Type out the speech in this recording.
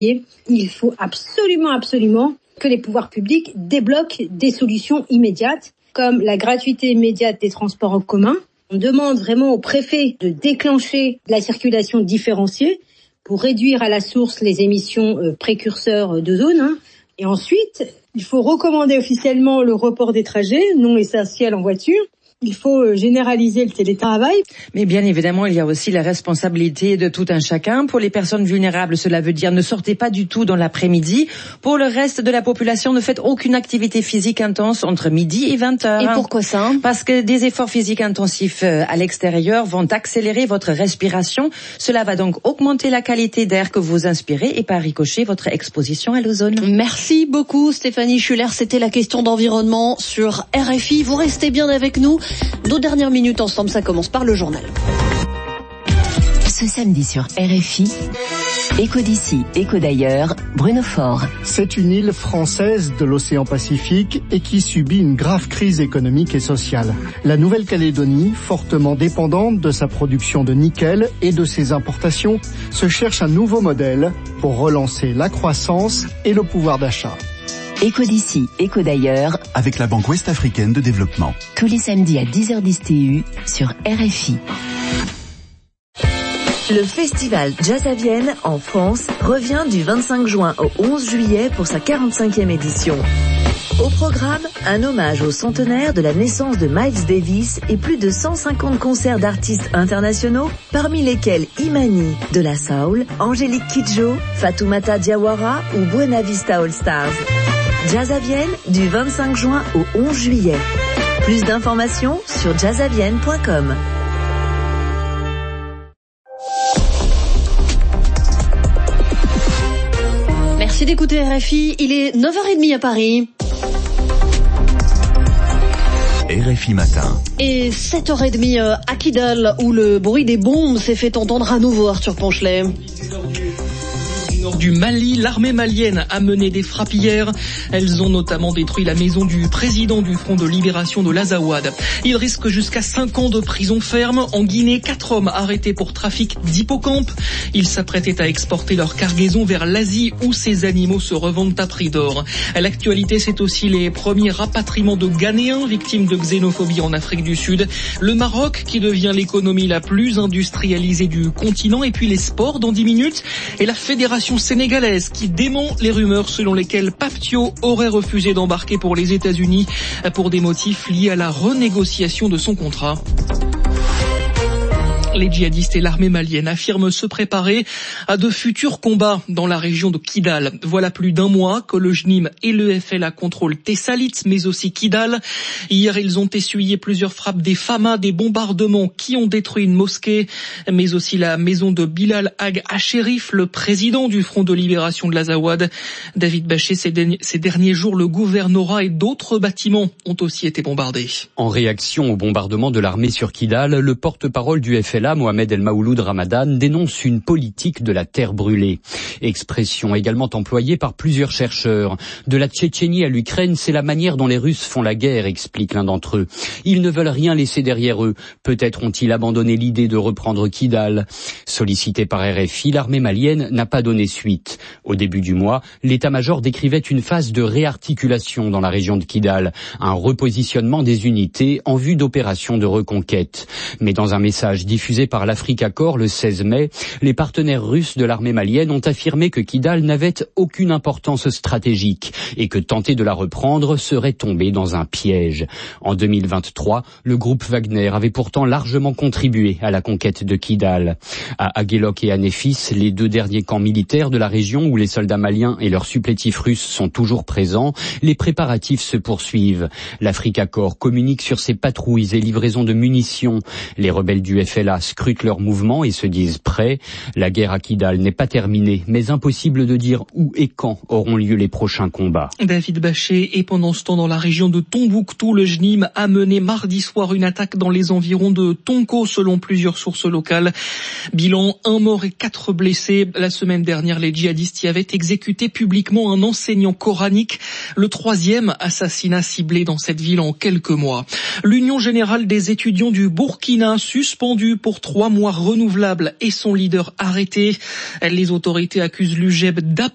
Il faut absolument que les pouvoirs publics débloquent des solutions immédiates, comme la gratuité immédiate des transports en commun. On demande vraiment au préfet de déclencher la circulation différenciée pour réduire à la source les émissions précurseurs d'ozone. Et ensuite, il faut recommander officiellement le report des trajets non essentiels en voiture. Il faut généraliser le télétravail. Mais bien évidemment, il y a aussi la responsabilité de tout un chacun. Pour les personnes vulnérables, cela veut dire ne sortez pas du tout dans l'après-midi. Pour le reste de la population, ne faites aucune activité physique intense entre midi et 20h. Et pourquoi ça ? Parce que des efforts physiques intensifs à l'extérieur vont accélérer votre respiration. Cela va donc augmenter la qualité d'air que vous inspirez et par ricochet votre exposition à l'ozone. Merci beaucoup Stéphanie Schuller. C'était la question d'environnement sur RFI. Vous restez bien avec nous. Nos dernières minutes ensemble, ça commence par le journal. Ce samedi sur RFI, Écho d'ici, écho d'ailleurs, Bruno Faure. C'est une île française de l'océan Pacifique et qui subit une grave crise économique et sociale. La Nouvelle-Calédonie, fortement dépendante de sa production de nickel et de ses importations, se cherche un nouveau modèle pour relancer la croissance et le pouvoir d'achat. Écho d'ici, écho d'ailleurs, avec la Banque Ouest-Africaine de Développement. Tous les samedis à 10h10 TU sur RFI. Le festival Jazz à Vienne, en France, revient du 25 juin au 11 juillet pour sa 45e édition. Au programme, un hommage au centenaire de la naissance de Miles Davis et plus de 150 concerts d'artistes internationaux, parmi lesquels Imani, de la Soul, Angélique Kidjo, Fatoumata Diawara ou Buena Vista All Stars. Jazz à Vienne, du 25 juin au 11 juillet. Plus d'informations sur jazzavienne.com. Merci d'écouter RFI, il est 9h30 à Paris. RFI Matin. Et 7h30 à Kidal, où le bruit des bombes s'est fait entendre à nouveau, Arthur Ponchelet. Nord du Mali, l'armée malienne a mené des frappes hier. Elles ont notamment détruit la maison du président du Front de libération de l'Azawad. Il risque jusqu'à 5 ans de prison ferme. En Guinée, 4 hommes arrêtés pour trafic d'hippocampes. Ils s'apprêtaient à exporter leur cargaison vers l'Asie où ces animaux se revendent à prix d'or. À l'actualité, c'est aussi les premiers rapatriements de Ghanéens victimes de xénophobie en Afrique du Sud. Le Maroc qui devient l'économie la plus industrialisée du continent. Et puis les sports dans 10 minutes. Et la fédération sénégalaise qui dément les rumeurs selon lesquelles Pape Thiaw aurait refusé d'embarquer pour les États-Unis pour des motifs liés à la renégociation de son contrat. Les djihadistes et l'armée malienne affirment se préparer à de futurs combats dans la région de Kidal. Voilà plus d'un mois que le JNIM et le FLA contrôlent Tessalit, mais aussi Kidal. Hier, ils ont essuyé plusieurs frappes des FAMA, des bombardements qui ont détruit une mosquée, mais aussi la maison de Bilal Ag Hachérif, le président du Front de libération de l'Azawad. David Baché, ces derniers jours, le gouvernorat et d'autres bâtiments ont aussi été bombardés. En réaction au bombardement de l'armée sur Kidal, le porte-parole du FLA, Mohamed El Maouloud Ramadan, dénonce une politique de la terre brûlée. Expression également employée par plusieurs chercheurs. De la Tchétchénie à l'Ukraine, c'est la manière dont les Russes font la guerre, explique l'un d'entre eux. Ils ne veulent rien laisser derrière eux. Peut-être ont-ils abandonné l'idée de reprendre Kidal. Sollicité par RFI, l'armée malienne n'a pas donné suite. Au début du mois, l'état-major décrivait une phase de réarticulation dans la région de Kidal, un repositionnement des unités en vue d'opérations de reconquête. Mais dans un message diffusé par l'Africa Corps le 16 mai, les partenaires russes de l'armée malienne ont affirmé que Kidal n'avait aucune importance stratégique et que tenter de la reprendre serait tomber dans un piège. En 2023, le groupe Wagner avait pourtant largement contribué à la conquête de Kidal. À Aguelok et à Néfis, les deux derniers camps militaires de la région où les soldats maliens et leurs supplétifs russes sont toujours présents, les préparatifs se poursuivent. L'Africa Corps communique sur ses patrouilles et livraisons de munitions. Les rebelles du FLA scrutent leurs mouvements et se disent prêts. La guerre à Kidal n'est pas terminée, mais impossible de dire où et quand auront lieu les prochains combats. David Baché, et pendant ce temps dans la région de Tombouctou, le JNIM a mené mardi soir une attaque dans les environs de Tonko selon plusieurs sources locales. Bilan, 1 mort et 4 blessés. La semaine dernière, les djihadistes y avaient exécuté publiquement un enseignant coranique, le 3e assassinat ciblé dans cette ville en quelques mois. L'Union générale des étudiants du Burkina suspendue pour 3 mois renouvelables et son leader arrêté. Les autorités accusent l'UGEB